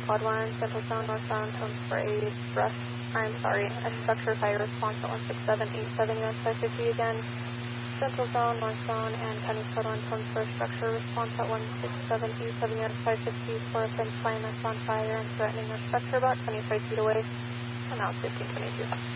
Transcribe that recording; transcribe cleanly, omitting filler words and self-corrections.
Quad 1, Central Zone, northbound, tones for a structure fire response at 16787, US 550 again. Central Zone, North Zone, and County Code 1, tones for a structure response at 16787, US 550 for a thin flame that's on fire and threatening our structure about 25 feet away. And now it's 1522.